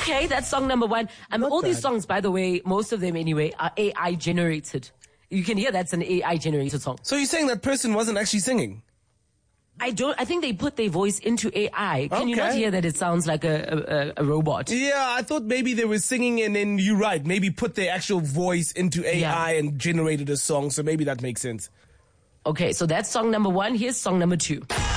Okay, that's song number one. All these songs, by the way, most of them anyway, are AI generated. You can hear that's an AI generated song. So you're saying that person wasn't actually singing? I think they put their voice into AI. Can you not hear that it sounds like a robot? Yeah, I thought maybe they were singing and then you're right. Maybe put their actual voice into AI and generated a song. So maybe that makes sense. Okay, so that's song number one. Here's song number two.